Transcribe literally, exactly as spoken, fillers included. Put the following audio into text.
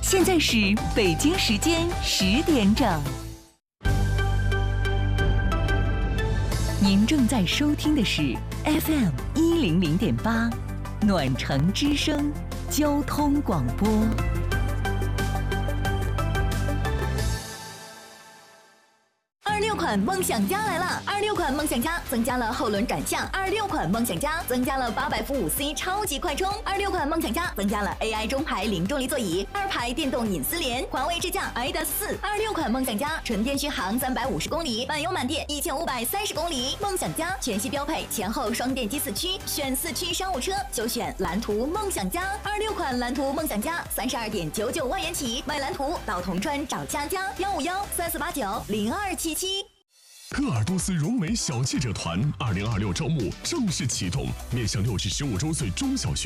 现在是北京时间十点整。您正在收听的是 F M 一零零点八，暖城之声交通广播。 二六款梦想家来了！二六款梦想家增加了后轮转向，二六款梦想家增加了八百伏五 C 超级快充，二六款梦想家增加了 A I 中排零重力座椅，二排电动隐私联，环卫支架 I D A 四。二六款梦想家纯电续航三百五十公里，满油满电一千五百三十公里。梦想家全系标配前后双电机四驱，选四驱商务车就选蓝图梦想家。二六款蓝图梦想家三十二点九九万元起，买蓝图到铜川找佳佳，幺五幺三四八九零二七七。 鄂尔多斯荣美小记者团二零二六招募正式启动，面向六至十五周岁中小学